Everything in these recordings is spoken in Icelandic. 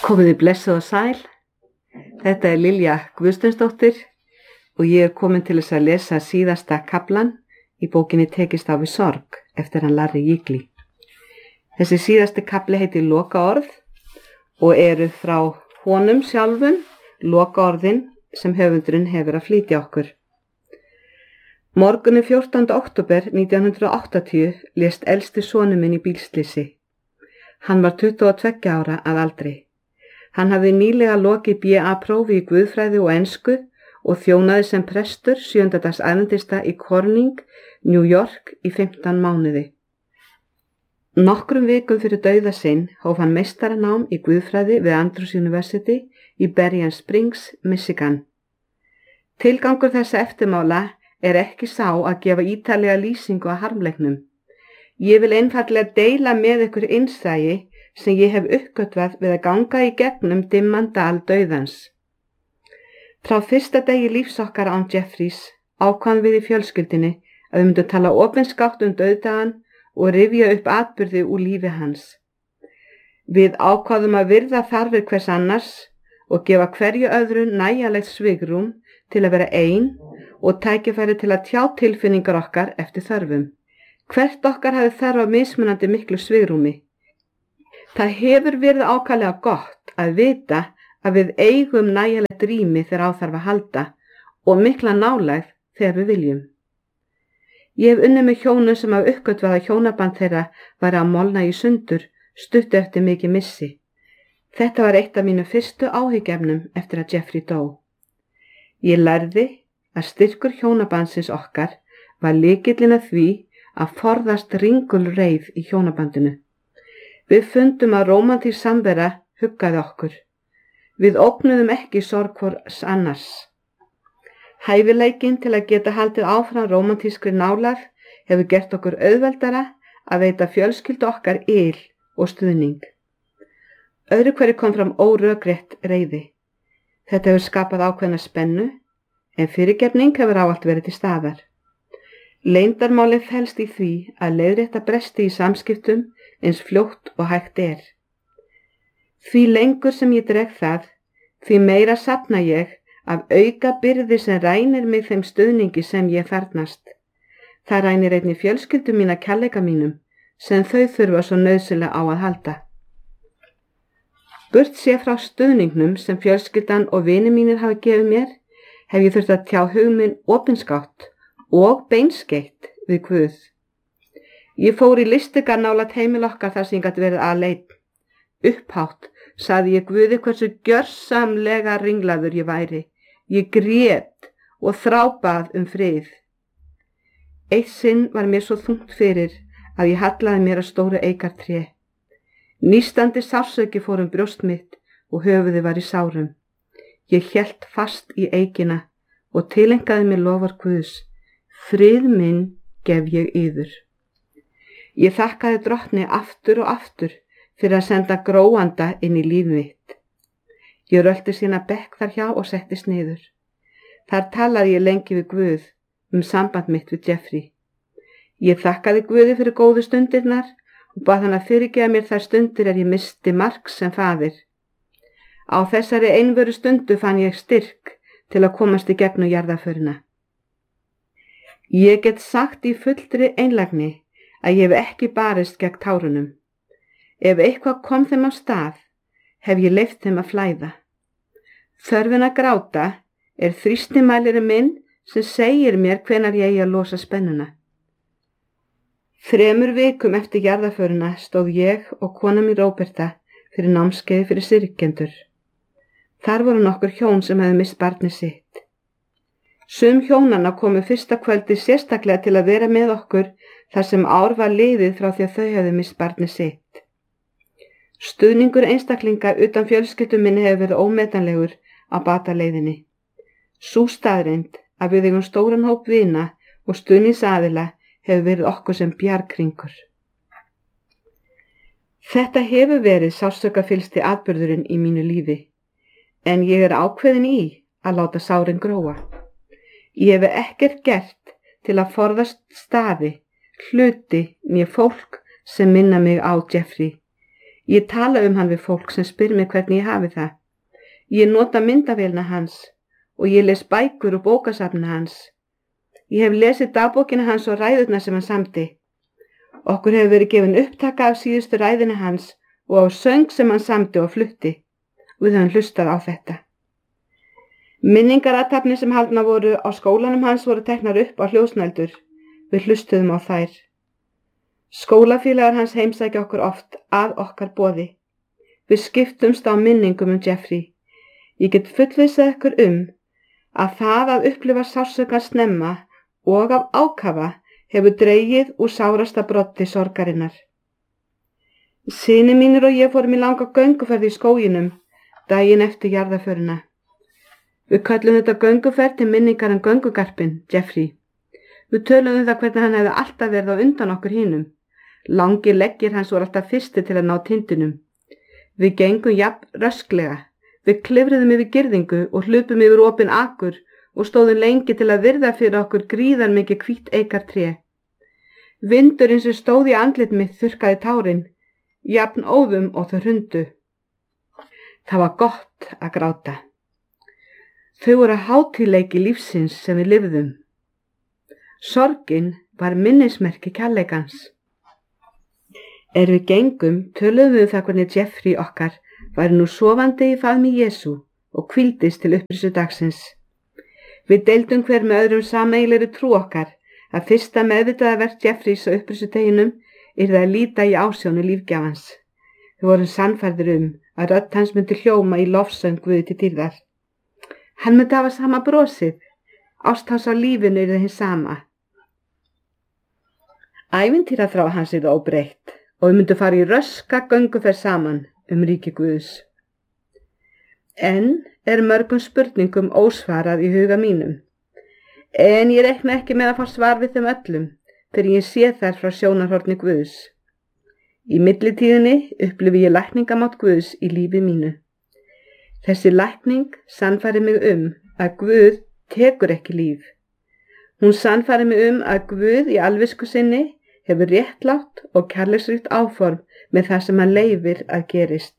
Komiði blessuð og sæl. Þetta er Lilja Guðsteinsdóttir og ég er komin til þess að lesa síðasta kaflan í bókinni Tekist á við sorg eftir hann Larry Jiggly. Þessi síðasti kafli heitir Lokaorð og eru frá honum sjálfum lokaorðin sem höfundurinn hefur að flytja okkur. Morguninn 14. október 1980 lést elsti sonur minn í bílslysi. Hann var 22 ára að aldri. Hann hafði nýlega lokið BA-prófi í guðfræði og ensku og þjónaði sem prestur 7. dags adventista í Corning, New York í 15 mánuði. Nokkrum vikum fyrir dauða sinn hóf hann meistaranám í guðfræði við Andrews University í Berrien Springs, Michigan. Tilgangur þessa eftirmála er ekki sá að gefa ítarlega lýsingu að harmleiknum. Ég vil einfaldlega deila með ykkur innsæi sem ég hef uppgötvað við að ganga í gegnum dimman dal dauðans. Frá fyrsta degi lífs okkar án Jeffries ákváðum við í fjölskyldinni að við myndum tala opinskátt dauðdagann og rifja upp atburði úr lífi hans. Við ákváðum að virða þarfir hvers annars og gefa hverju öðru nægjanlegt svigrúm til að vera ein og tækifæri til að tjá tilfinningar okkar eftir þörfum. Hvert okkar hafi þarf á mismunandi miklu svigrúmi. Það hefur verið ákaflega gott að vita að við eigum nægjanlegt rými þegar á þarf að halda og mikla nálægð þegar við viljum. Ég hef unnið með hjónum sem hafa uppgötvað að hjónaband þeirra væri að molna í sundur stuttu eftir mikið missi. Þetta var eitt af mínu fyrstu áhyggefnum eftir að Jeffrey dó. Ég lærði að styrkur hjónabandsins okkar var lykillinn að því að forðast ringulreið í hjónabandinu. Við fundum að rómantísk samvera huggaði okkur. Við ógnuðum ekki sorg hvors annars. Hæfileikinn til að geta haldið áfram rómantískri nálægð hefur gert okkur auðveldara að veita fjölskyldu okkar yl og stuðning. Öðru hverju kom fram órökrétt reiði. Þetta hefur skapað ákveðna spennu, en fyrirgefning hefur ávallt verið til staðar. Leyndarmálið felst í því að leiðrétta bresti í samskiptum eins fljótt og hægt er. Því lengur sem ég dreg það, því meira safna ég af auka byrði sem rænir mig þeim stuðningi sem ég þarfnast. Það rænir einnig fjölskyldu mína kærleika mínum sem þau þurfa svo nauðsynlega á að halda. Burt sé frá stuðningnum sem fjölskyldan og vinir mínir hafa gefið mér, hef ég þurft að tjá hug minn opinskátt og beinskeytt við Guð. Ég fór í listigar nálægt heimil okkar þar sem ég gat verið aleinn. Upphátt sagði ég Guði hversu gjörsamlega ringlaður ég væri. Ég grét og þrábað frið. Eitt sinn var mér svo þungt fyrir að ég hallaði mér að stóru eikartré. Nístandi sársauki fór brjóst mitt og höfuðið var í sárum. Ég hélt fast í eikina og tilengaði mér lofar Guðs. Frið minn gef ég yður. Ég þakkaði drottni aftur og aftur fyrir að senda gróanda inn í líf mitt. Ég rölti sína bekk þar hjá og settist niður. Þar talaði ég lengi við Guð samband mitt við Jeffrey. Ég þakkaði Guði fyrir góðu stundirnar og bað hann að fyrirgefa mér þær stundir ég misti marks sem faðir. Á þessari einveru stundu fann ég styrk til að komast í gegnum jarðarförina. Ég get sagt í fullri einlægni að ég hef ekki barist gegn tárunum. Ef eitthvað kom þeim á stað, hef ég leyft þeim að flæða. Þörfin að gráta er þrýstimælirinn minn sem segir mér hvenær ég eigi að losa spennuna. 3 vikum eftir jarðarförina stóð ég og kona mín Róberta fyrir námskeiði fyrir syrgjendur. Þar voru nokkur hjón sem hefðu misst barnið sitt. Sum hjónanna komu fyrsta kvöldi sérstaklega til að vera með okkur þar sem ár var liðið frá því að þau hefðu misst barnið sitt. Stuðningur einstaklinga utan fjölskyldu minni hefur verið ómetanlegur á bataleiðinni. Sú staðreynd að við eigum stóran hóp vina og stuðningsaðila hefur verið okkur sem bjargringur. Þetta hefur verið sársaukafyllsti atburðurinn í mínu lífi, en ég er ákveðin í að láta sárin gróa. Ég hef ekkert gert til að forðast staði, hluti né fólk sem minna mig á Jeffrey. Ég tala hann við fólk sem spyr mig hvernig ég hafi það. Ég nota myndavélina hans og ég les bækur og bókasafnið hans. Ég hef lesið dagbókina hans og ræðurnar sem hann samdi. Okkur hefur verið gefin upptaka af síðustu ræðinu hans og á söng sem hann samdi og flutti. Við höfum hlustað á þetta. Minningarathafnir sem haldnar voru á skólanum hans voru teknar upp á hljóðsnældur. Við hlustuðum á þær. Skólafélagar hans heimsækja okkur oft að okkar boði. Við skiptumst á minningum Jeffrey. Ég get fullvissað ykkur að það að upplifa sársaukann snemma og af ákafa hefur dregið úr sárasta broddi sorgarinnar. Synir mínir og ég fórum í langa gönguferð í skóginum daginn eftir jarðarförina. Við köllum þetta gönguferð til minningar göngugarpinn, Jeffrey. Við töluðum það hvernig hann hefði alltaf verið á undan okkur hinum. Langir leggir hans voru alltaf fyrsti til að ná tindinum. Við gengum jafn rösklega. Við klifruðum yfir girðingu og hlupum yfir opin akur og stóðum lengi til að virða fyrir okkur gríðan mikið hvítt eikartré. Vindurinn sem stóð í andlit mitt þurrkaði tárin, jafn óðum og þau hrundu. Það var gott að gráta. Þau voru hátíðleiki lífsins sem við lifðum. Sorgin var minnismerki kærleikans. Við gengum töluðum við það hvernig Jeffrey okkar væri nú sofandi í faðmi Jesú og hvíldist til upprisu dagsins. Við deildum hver með öðrum sameiginlegri trú okkar að fyrsta meðvitaða verk Jeffreys á upprisu deginum yrði að líta í ásjónu lífgjafans. Við vorum sannfærðir að rödd hans myndi hljóma í lofsöng Guði til dýrðar. Hann myndi hafa sama brosið, ást hans á lífinu yrði hins sama. Ævintýraþrá hans yrði óbreytt og við myndum fara í röska gönguferð saman ríki Guðs. En mörgum spurningum ósvarað í huga mínum. En ég reikna ekki með að fá svar við þeim öllum fyrir ég sé þær frá sjónarhorni Guðs. Í millitíðinni upplifi ég lækningamátt Guðs í lífi mínu. Þessi lækning sannfæri mig að Guð tekur ekki líf. Hún sannfæri mig að Guð í alvisku sinni hefur réttlátt og kærleiksríkt áform með það sem hann leyfir að gerist.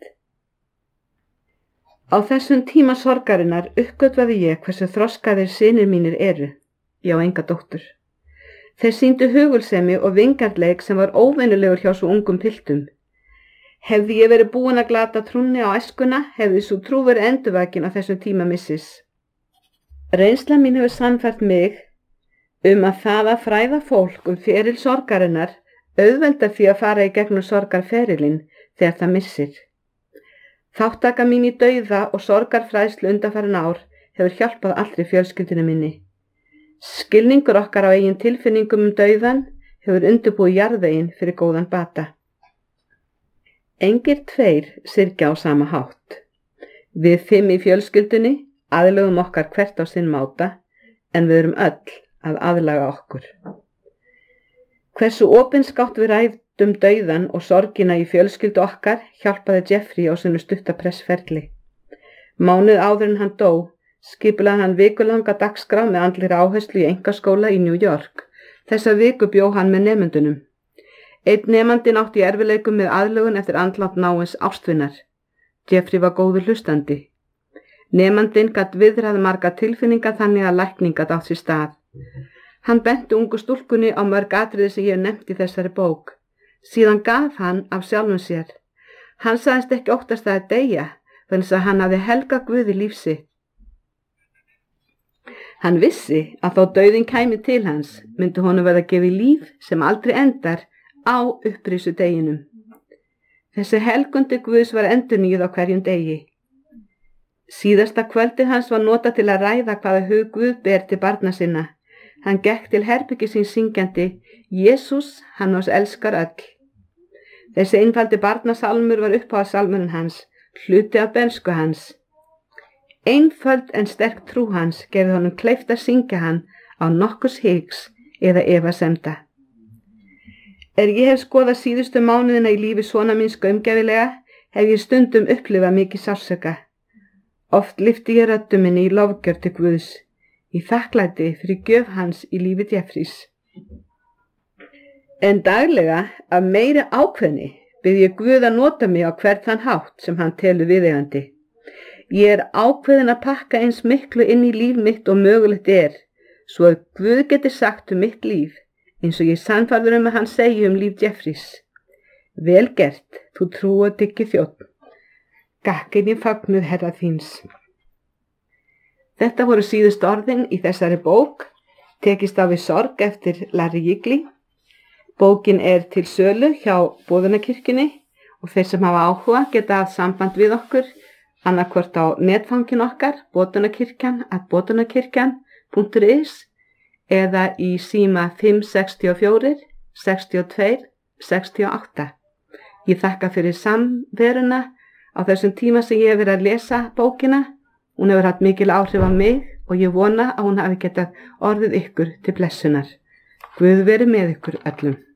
Á þessum tíma sorgarinnar uppgötvaði ég hversu þroskaðir synir mínir eru. Ég á enga dóttur. Þeir sýndu hugulsemi og vingjarnleik sem var óvenjulegur hjá svo ungum piltum. Hefði ég verið búin að glata trúnni á æskuna, hefði svo trú verið endurvakin á þessum tíma missis. Reynsla mín hefur sannfært mig að það að fræða fólk feril sorgarinnar auðveldar því að fara í gegnum sorgarferilinn þegar það missir. Þáttaka mín í dauða og sorgarfræðslu undanfarin ár hefur hjálpað allri fjölskyldunni minni. Skilningur okkar á eigin tilfinningum dauðan hefur undirbúið jarðveginn fyrir góðan bata. Engir tveir syrgja á sama hátt. Við 5 í fjölskyldunni aðlögum okkar hvert á sinn máta en við erum öll að aðlaga okkur. Hversu opinskátt við ræðum dauðan og sorgina í fjölskyldu okkar hjálpaði Jeffrey á sinu stutta pressferli. Mánuð áður en hann dó skipulaði hann vikulanga dagskrá með andlegri áherslu í einkaskóla í New York. Þessa viku bjó hann með nemendunum. Einn nemandinn átti í erfiðleikum með aðlögun eftir andlát náins ástvinar. Jeffrey var góður hlustandi. Nemandinn gat viðrað marga tilfinningar þannig að lækning gat átt sér stað. Hann benti ungu stúlkunni á mörg atriði sem ég hef nefnt í þessari bók. Síðan gaf hann af sjálfum sér. Hann sagðist ekki óttast að deyja, þannig að hann hafði helgað Guði líf sitt. Hann vissi að þó dauðinn kæmi til hans, myndi honum verða gefið líf sem aldrei endar á upprisu deginum. Þessi helgundi Guðs var endurnýjuð á hverjum degi. Síðasta kvöldið hans var notað til að ræða hvaða hug Guð ber til barna sinna. Hann gekk til herbergi síns syngjandi, Jesús, hann oss elskar öll. Þessi einfaldi barnasalmur var uppáhaldssalmurinn hans, hluti af bernsku hans. Einföld en sterk trú hans gefði honum kleift að syngja hann á nokkurs hiks eða efasemda. Ég hef skoðað síðustu mánuðina í lífi svona míns gaumgæfilega, hef ég stundum upplifað mikið sársauka. Oft lyfti ég röddu minni í lofgjörð til Guðs, í þakklæti fyrir gjöf hans í lífi Jeffreys. En daglega af meiri ákveðni bið ég Guð að nota mig á hvern þann hátt sem hann telur viðeigandi. Ég ákveðin að pakka eins miklu inn í líf mitt og mögulegt svo að Guð geti sagt mitt líf, eins og ég sannfærður að hann segi líf Jeffries. Vel gert, þú trúa dyggi þjónn. Gakkinni fagnuð herra þíns. Þetta voru síðust orðin í þessari bók, tekist á við sorg eftir Larry Jiggly. Bókin til sölu hjá Boðunarkirkjunni og þeir sem hafa áhuga geta haft samband við okkur annarkvort á netfangin okkar boðunarkirkjan.is eða í síma 564 62 68. Ég þakka fyrir samveruna á þessum tíma sem ég hef verið að lesa bókina. Hún hefur haft mikil áhrif á mig og ég vona að hún hafi getað orðið ykkur til blessunar. Guð veri með ykkur öllum.